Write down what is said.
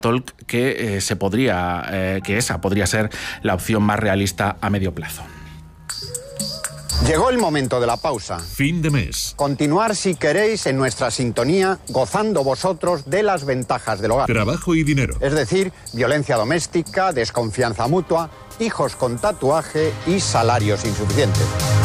Talk que esa podría ser la opción más realista a medio plazo. Llegó el momento de la pausa. Fin de mes. Continuar, si queréis, en nuestra sintonía, gozando vosotros de las ventajas del hogar. Trabajo y dinero. Es decir, violencia doméstica, desconfianza mutua, hijos con tatuaje y salarios insuficientes.